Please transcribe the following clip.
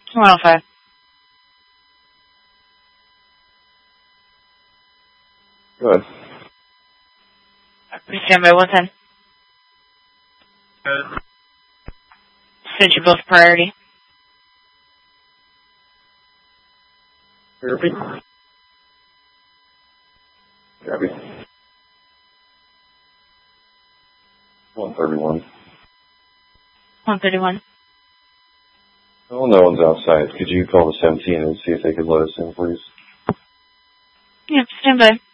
105. Go ahead. Please stand by 110. Said you're both priority. Copy. Copy. 131. 131. Well, no one's outside. Could you call the 17 and see if they could let us in, please? Yep, stand by.